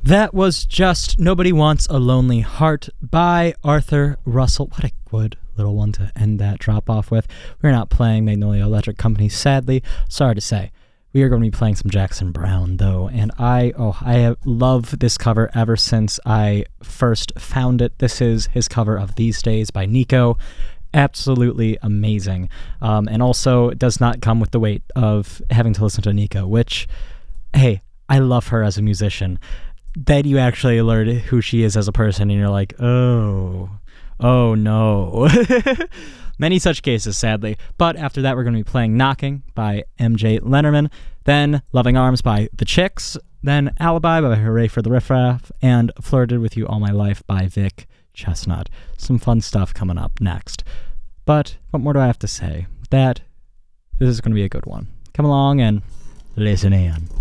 That was just Nobody Wants a Lonely Heart by Arthur Russell. What a good little one to end that drop off with. We're not playing Magnolia Electric Company, sadly. Sorry to say. We are going to be playing some Jackson Browne, though, and I have loved this cover ever since I first found it. This is his cover of These Days by Nico. Absolutely amazing. And also does not come with the weight of having to listen to Nico, which, hey, I love her as a musician. Then you actually learn who she is as a person, and you're like, oh no. Many such cases, sadly. But after that, we're going to be playing Knocking by MJ Lennerman, then Loving Arms by The Chicks, then Alibi by Hooray for the Riff Raff, and Flirted with You All My Life by Vic Chestnut. Some fun stuff coming up next. But what more do I have to say? That this is going to be a good one. Come along and listen in.